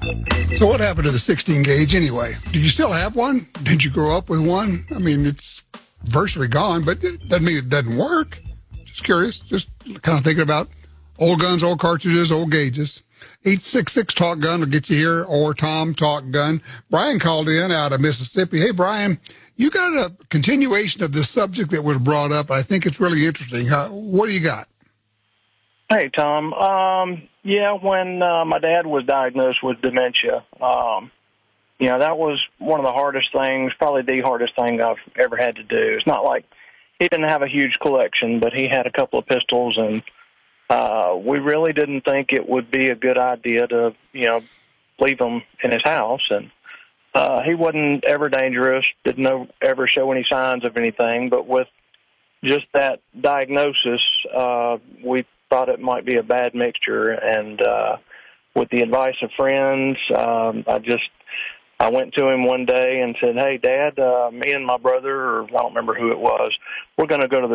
So what happened to the 16 gauge anyway? Do you still have one? Did you grow up with one? I mean, it's virtually gone, but it doesn't mean it doesn't work. Just curious, just kind of thinking about old guns, old cartridges, old gauges. 866 Talk Gun will get you here, or Tom Talk Gun. Brian called in out of Mississippi. Hey, Brian, you got a continuation of this subject that was brought up. I think it's really interesting. What do you got? Hey, Tom. When my dad was diagnosed with dementia, that was one of the hardest things, probably the hardest thing I've ever had to do. It's not like he didn't have a huge collection, but he had a couple of pistols, and we really didn't think it would be a good idea to, leave them in his house. And he wasn't ever dangerous, didn't ever show any signs of anything, but with just that diagnosis, we thought it might be a bad mixture, and with the advice of friends, I went to him one day and said, "Hey, Dad, me and my brother," or I don't remember who it was, "we're going to go to the